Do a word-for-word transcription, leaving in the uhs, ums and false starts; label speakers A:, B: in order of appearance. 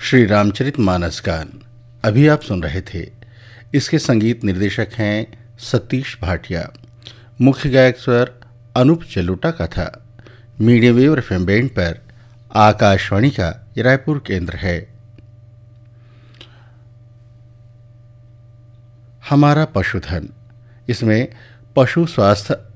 A: श्री रामचरितमानस गान अभी आप सुन रहे थे। इसके संगीत निर्देशक हैं सतीश भाटिया। मुख्य गायक स्वर अनूप जलोटा का था। मीडियम वेव एफएम बैंड पर आकाशवाणी का रायपुर केंद्र है। हमारा पशुधन, इसमें पशु स्वास्थ्य